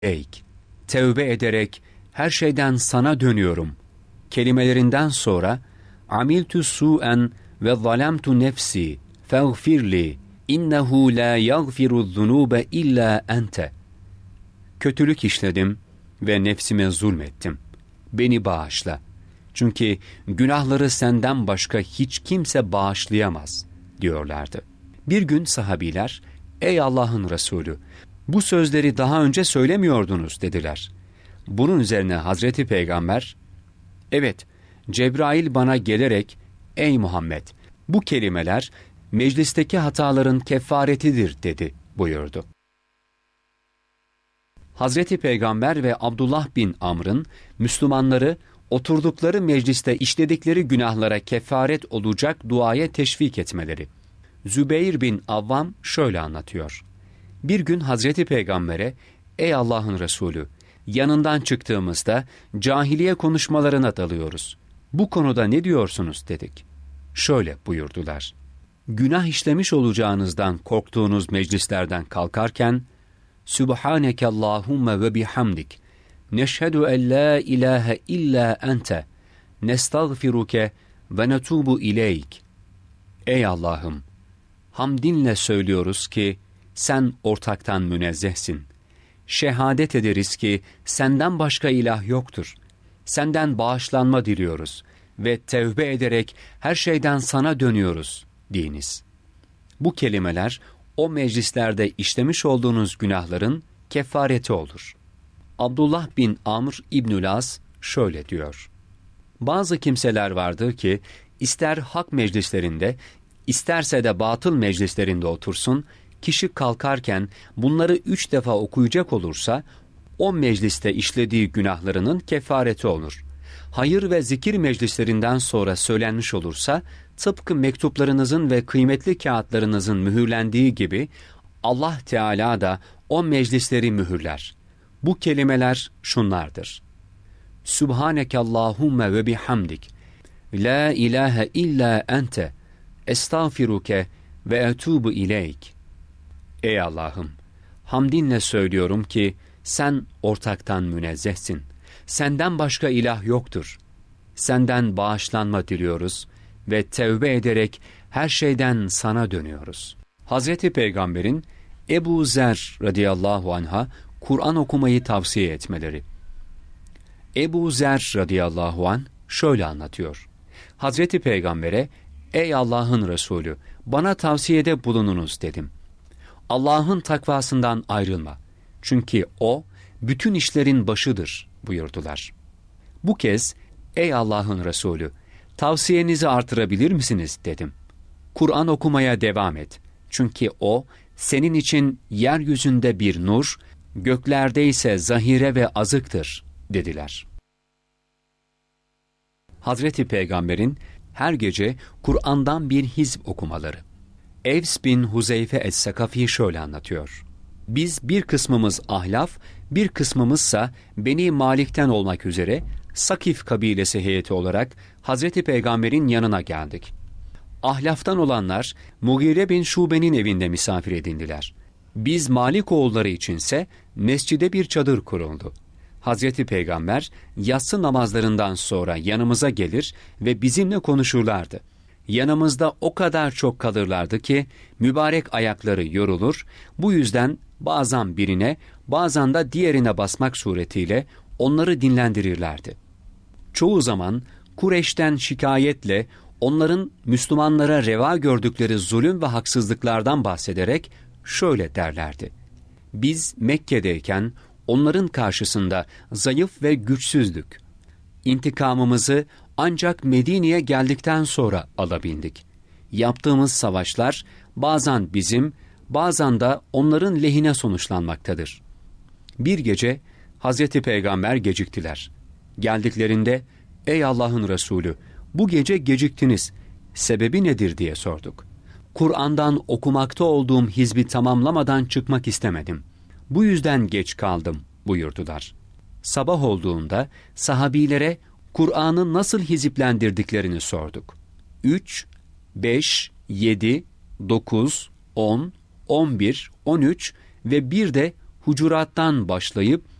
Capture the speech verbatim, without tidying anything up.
Eyk, tevbe ederek her şeyden sana dönüyorum kelimelerinden sonra amiltu su'en ve zalemtu nefsi feğfirli innehu la yagfiru'z-zunube illa ente. Kötülük işledim ve nefsime zulmettim. Beni bağışla. Çünkü günahları senden başka hiç kimse bağışlayamaz diyorlardı. Bir gün sahabiler, ey Allah'ın Resulü, bu sözleri daha önce söylemiyordunuz dediler. Bunun üzerine Hazreti Peygamber, evet, Cebrail bana gelerek, ey Muhammed, bu kelimeler meclisteki hataların kefaretidir dedi buyurdu. Hazreti Peygamber ve Abdullah bin Amr'ın Müslümanları oturdukları mecliste işledikleri günahlara kefaret olacak duaya teşvik etmeleri. Zübeyir bin Avvam şöyle anlatıyor. Bir gün Hazreti Peygamber'e, ey Allah'ın Resulü, yanından çıktığımızda cahiliye konuşmalarına dalıyoruz. Bu konuda ne diyorsunuz dedik. Şöyle buyurdular. Günah işlemiş olacağınızdan korktuğunuz meclislerden kalkarken, Sübhaneke Allahümme ve bihamdik, neşhedü en la ilahe illa ente, nestağfiruke ve netubu ileyk. Ey Allah'ım, hamdinle söylüyoruz ki sen ortaktan münezzehsin. Şehadet ederiz ki senden başka ilah yoktur. Senden bağışlanma diliyoruz ve tevbe ederek her şeyden sana dönüyoruz deyiniz. Bu kelimeler o meclislerde işlemiş olduğunuz günahların kefareti olur. Abdullah bin Amr İbnül As şöyle diyor. Bazı kimseler vardır ki ister hak meclislerinde, isterse de batıl meclislerinde otursun, kişi kalkarken bunları üç defa okuyacak olursa, o mecliste işlediği günahlarının kefareti olur. Hayır ve zikir meclislerinden sonra söylenmiş olursa, tıpkı mektuplarınızın ve kıymetli kağıtlarınızın mühürlendiği gibi, Allah Teala da o meclisleri mühürler. Bu kelimeler şunlardır. Sübhaneke Allahümme ve bihamdik, la ilahe illa ente, estağfiruke ve etubu ileyk. Ey Allah'ım, hamdinle söylüyorum ki sen ortaktan münezzehsin. Senden başka ilah yoktur. Senden bağışlanma diliyoruz ve tevbe ederek her şeyden sana dönüyoruz. Hazreti Peygamber'in Ebu Zer radıyallahu anh'a Kur'an okumayı tavsiye etmeleri. Ebu Zer radıyallahu anh şöyle anlatıyor. Hazreti Peygamber'e, ey Allah'ın Resulü, bana tavsiyede bulununuz dedim. Allah'ın takvasından ayrılma. Çünkü O, bütün işlerin başıdır buyurdular. Bu kez, ey Allah'ın Resulü, tavsiyenizi artırabilir misiniz dedim. Kur'an okumaya devam et. Çünkü O, senin için yeryüzünde bir nur, göklerde ise zahire ve azıktır dediler. Hazreti Peygamber'in her gece Kur'an'dan bir hizb okumaları. Evs bin Huzeyfe es-Sakafi şöyle anlatıyor. Biz bir kısmımız Ahlaf, bir kısmımızsa Beni Malik'ten olmak üzere Sakif kabilesi heyeti olarak Hazreti Peygamber'in yanına geldik. Ahlaf'tan olanlar Mugire bin Şube'nin evinde misafir edindiler. Biz Malik oğulları içinse mescide bir çadır kuruldu. Hazreti Peygamber yatsı namazlarından sonra yanımıza gelir ve bizimle konuşurlardı. Yanımızda o kadar çok kalırlardı ki mübarek ayakları yorulur, bu yüzden bazen birine, bazen de diğerine basmak suretiyle onları dinlendirirlerdi. Çoğu zaman Kureyş'ten şikayetle onların Müslümanlara reva gördükleri zulüm ve haksızlıklardan bahsederek şöyle derlerdi. Biz Mekke'deyken onların karşısında zayıf ve güçsüzdük. İntikamımızı ancak Medine'ye geldikten sonra alabildik. Yaptığımız savaşlar bazen bizim, bazen de onların lehine sonuçlanmaktadır. Bir gece Hazreti Peygamber geciktiler. Geldiklerinde, ey Allah'ın Resulü, bu gece geciktiniz, sebebi nedir diye sorduk. Kur'an'dan okumakta olduğum hizbi tamamlamadan çıkmak istemedim. Bu yüzden geç kaldım buyurdular. Sabah olduğunda sahabilere Kur'an'ı nasıl hiziplendirdiklerini sorduk. üç, beş, yedi, dokuz, on, on bir, on üç ve bir de Hucurat'tan başlayıp